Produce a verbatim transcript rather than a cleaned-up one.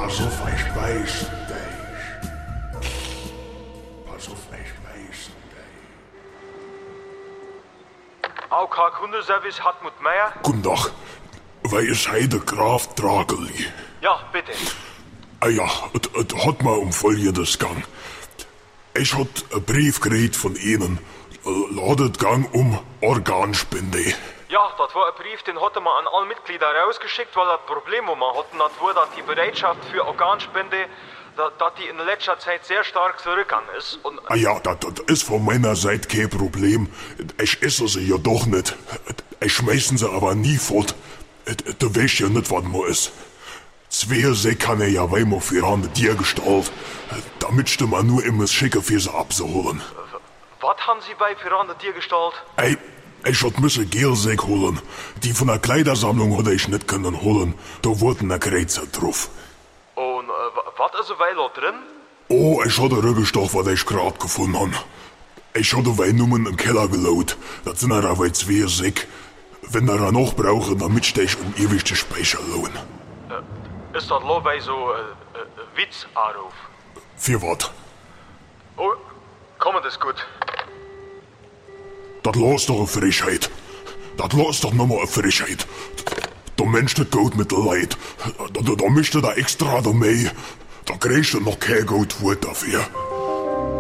Pass auf, ich weiß dich. Pass auf, ich weiß dich. A O K Kundenservice Hartmut Meier. Guten Tag. Wer ist heute Graf Drageli? Ja, bitte. Ah ja, es hat mal um Folgendes gegangen. Ich hat einen Brief gekriegt von Ihnen. Ladet gang um Organspende. Ja, das war ein Brief, den hatte man an alle Mitglieder rausgeschickt, weil das Problem, wo man hatten, das war, dass die Bereitschaft für Organspende, dass, dass die in letzter Zeit sehr stark zurückgegangen ist. Und Ah ja, das, das ist von meiner Seite kein Problem. Ich esse sie ja doch nicht. Ich schmeißen sie aber nie fort. Du weißt ja nicht, was man ist. Zwei See kann er ja weimar für eine Tiergestalt. Damit du man nur immer schicken für sie abzuholen. Was haben Sie bei für eine Tiergestalt? Ey, ich hat müsse Gelsäck holen. Die von der Kleidersammlung hatte ich nicht können holen. Da wurden eine Kreuzer drauf. Und äh, was ist weil da drin? Oh, ich hatte Rückgestoch, was ich gerade gefunden habe. Ich hatte Weinnummern im Keller gelaut. Das sind aber zwei Säck. Wenn er noch brauchen, damit steh ich um ewig Speicher lohn. Äh, ist das lo bei so äh, äh, Witzanruf? Für was? Oh, komm, das ist gut. Das los doch eine Frechheit. Das los doch nochmal eine Frechheit. Der Mensch, das geht mit der Leid. Da, da, da mischt er da extra da mehr. Da kriegst du noch kein Goldwort dafür.